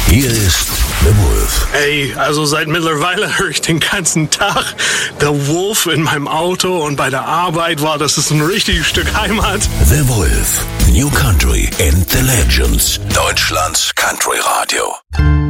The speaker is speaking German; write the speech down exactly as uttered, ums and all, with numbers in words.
Hier ist The Wolf. Ey, also seit mittlerweile höre ich den ganzen Tag The Wolf in meinem Auto und bei der Arbeit. War das ist ein richtiges Stück Heimat. The Wolf, New Country and the Legends. Deutschlands Country Radio.